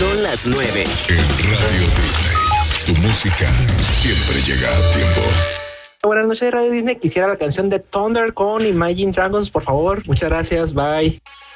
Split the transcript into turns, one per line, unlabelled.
Son las 9.
En Radio Disney, tu música siempre llega a tiempo.
Buenas noches, Radio Disney. Quisiera la canción de Thunder con Imagine Dragons, por favor. Muchas gracias. Bye.